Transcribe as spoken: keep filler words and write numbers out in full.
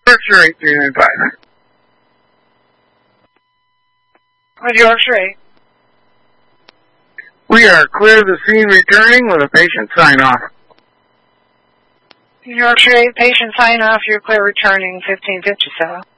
Yorkshire eight three nine five. With Yorkshire eight. We are clear of the scene returning with a patient sign-off. Yorkshire eight, patient sign-off, you're clear returning fifteen fifty-seven.